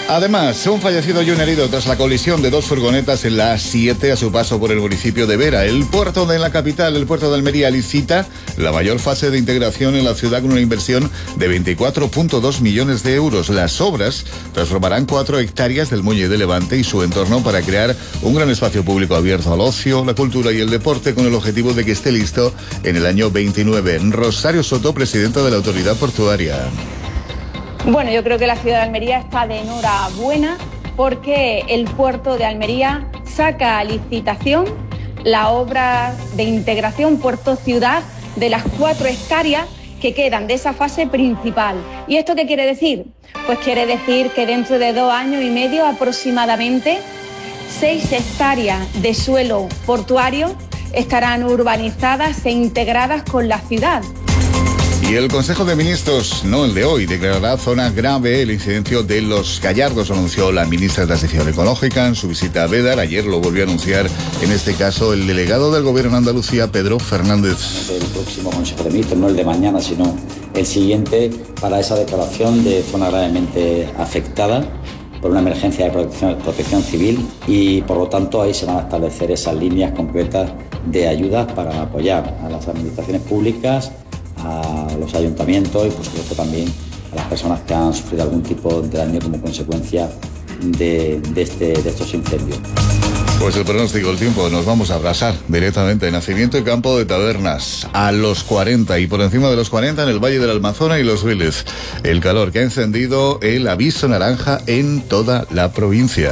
Además, un fallecido y un herido tras la colisión de dos furgonetas en la A7 a su paso por el municipio de Vera. El puerto de la capital, el puerto de Almería, licita la mayor fase de integración en la ciudad con una inversión de 24,2 millones de euros. Las obras transformarán 4 hectáreas del muelle de Levante y su entorno para crear un gran espacio público abierto al ocio, la cultura y el deporte, con el objetivo de que esté listo en el año 29. Rosario Soto, presidenta de la Autoridad Portuaria. Bueno, yo creo que la ciudad de Almería está de enhorabuena porque el puerto de Almería saca a licitación la obra de integración puerto-ciudad de las 4 hectáreas que quedan de esa fase principal. ¿Y esto qué quiere decir? Pues quiere decir que dentro de 2 años y medio aproximadamente 6 hectáreas de suelo portuario estarán urbanizadas e integradas con la ciudad. Y el Consejo de Ministros, no el de hoy, declarará zona grave el incidencio de Los Gallardos, anunció la ministra de Transición Ecológica en su visita a Bédar. Ayer lo volvió a anunciar, en este caso, el delegado del Gobierno de Andalucía, Pedro Fernández. El próximo Consejo de Ministros, no el de mañana, sino el siguiente, para esa declaración de zona gravemente afectada por una emergencia de protección civil, y por lo tanto ahí se van a establecer esas líneas concretas de ayudas para apoyar a las administraciones públicas, a los ayuntamientos y por supuesto también a las personas que han sufrido algún tipo de daño como consecuencia de estos incendios. Pues el pronóstico del tiempo, nos vamos a abrasar directamente. Nacimiento y Campo de Tabernas a los 40 y por encima de los 40 en el Valle del Almazona y Los Viles. El calor que ha encendido el aviso naranja en toda la provincia.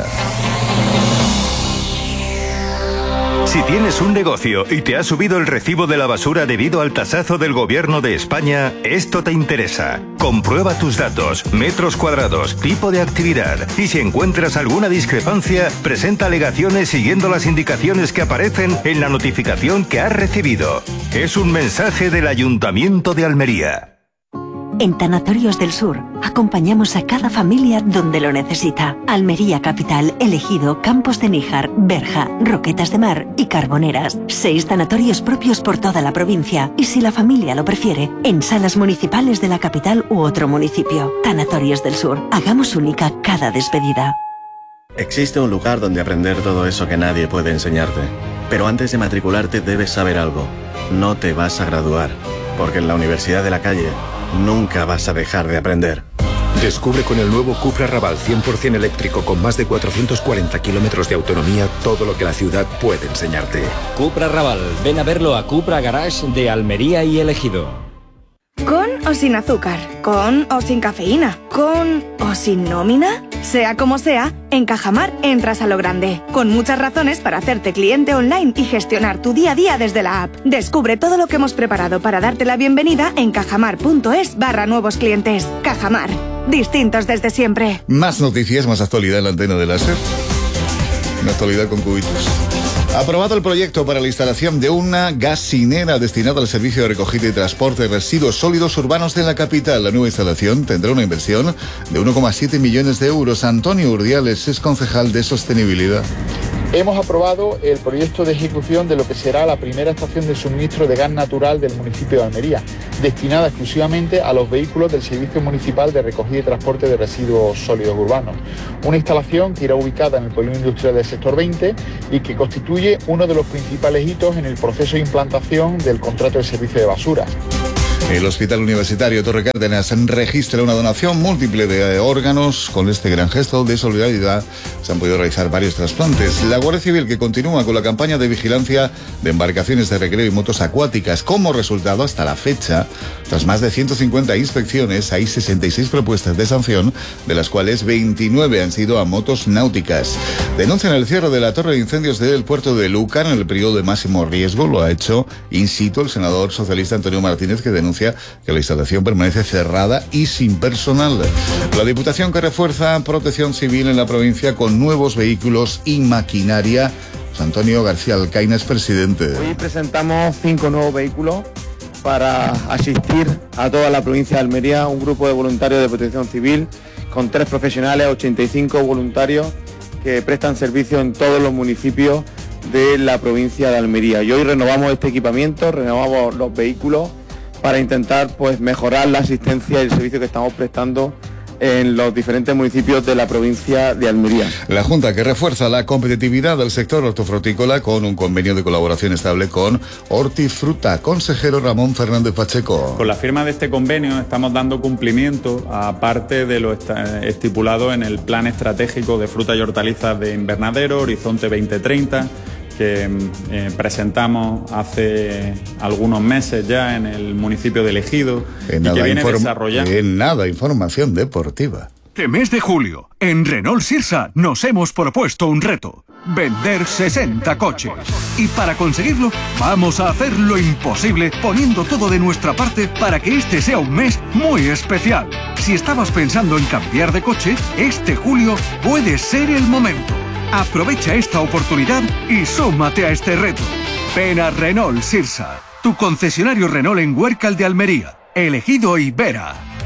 Si tienes un negocio y te ha subido el recibo de la basura debido al tasazo del Gobierno de España, esto te interesa. Comprueba tus datos, metros cuadrados, tipo de actividad, y si encuentras alguna discrepancia, presenta alegaciones siguiendo las indicaciones que aparecen en la notificación que has recibido. Es un mensaje del Ayuntamiento de Almería. En Tanatorios del Sur acompañamos a cada familia donde lo necesita. Almería Capital, Elegido, Campos de Níjar, Berja, Roquetas de Mar y Carboneras. 6 tanatorios propios por toda la provincia y, si la familia lo prefiere, en salas municipales de la capital u otro municipio. Tanatorios del Sur. Hagamos única cada despedida. Existe un lugar donde aprender todo eso que nadie puede enseñarte. Pero antes de matricularte debes saber algo. No te vas a graduar, porque en la Universidad de la Calle nunca vas a dejar de aprender. Descubre con el nuevo Cupra Raval 100% eléctrico con más de 440 kilómetros de autonomía todo lo que la ciudad puede enseñarte. Cupra Raval, ven a verlo a Cupra Garage de Almería y Elegido. ¿Con o sin azúcar? ¿Con o sin cafeína? ¿Con o sin nómina? Sea como sea, en Cajamar entras a lo grande, con muchas razones para hacerte cliente online y gestionar tu día a día desde la app. Descubre todo lo que hemos preparado para darte la bienvenida en cajamar.es/nuevos clientes. Cajamar, distintos desde siempre. Más noticias, más actualidad en la antena de la SER. Una actualidad con cubitos. Aprobado el proyecto para la instalación de una gasinera destinada al servicio de recogida y transporte de residuos sólidos urbanos de la capital. La nueva instalación tendrá una inversión de 1,7 millones de euros. Antonio Urdiales es concejal de Sostenibilidad. Hemos aprobado el proyecto de ejecución de lo que será la primera estación de suministro de gas natural del municipio de Almería, destinada exclusivamente a los vehículos del Servicio Municipal de Recogida y Transporte de Residuos Sólidos Urbanos. Una instalación que irá ubicada en el polígono industrial del sector 20 y que constituye uno de los principales hitos en el proceso de implantación del contrato de servicio de basuras. El Hospital Universitario Torre Cárdenas registra una donación múltiple de órganos. Con este gran gesto de solidaridad se han podido realizar varios trasplantes. La Guardia Civil, que continúa con la campaña de vigilancia de embarcaciones de recreo y motos acuáticas. Como resultado, hasta la fecha, tras más de 150 inspecciones, hay 66 propuestas de sanción, de las cuales 29 han sido a motos náuticas. Denuncian el cierre de la torre de incendios del puerto de Lúcar en el periodo de máximo riesgo. Lo ha hecho in situ el senador socialista Antonio Martínez, que denuncia que la instalación permanece cerrada y sin personal. La Diputación, que refuerza protección civil en la provincia con nuevos vehículos y maquinaria. Antonio García Alcaina es presidente. Hoy presentamos 5 nuevos vehículos para asistir a toda la provincia de Almería, un grupo de voluntarios de protección civil con 3 profesionales, 85 voluntarios que prestan servicio en todos los municipios de la provincia de Almería. Y hoy renovamos este equipamiento, renovamos los vehículos para intentar mejorar la asistencia y el servicio que estamos prestando en los diferentes municipios de la provincia de Almería. La Junta, que refuerza la competitividad del sector hortofrutícola con un convenio de colaboración estable con Hortifruta. Consejero Ramón Fernández Pacheco. Con la firma de este convenio estamos dando cumplimiento a parte de lo estipulado en el Plan Estratégico de Frutas y Hortalizas de Invernadero, Horizonte 2030, que presentamos hace algunos meses ya en el municipio de Ejido y que viene desarrollando. En nada, información deportiva. Este mes de julio, en Renault Sirsa nos hemos propuesto un reto: vender 60 coches. Y para conseguirlo, vamos a hacer lo imposible poniendo todo de nuestra parte para que este sea un mes muy especial. Si estabas pensando en cambiar de coche, este julio puede ser el momento. Aprovecha esta oportunidad y súmate a este reto. Ven a Renault Sirsa, tu concesionario Renault en Huércal de Almería, Ejido y Vera.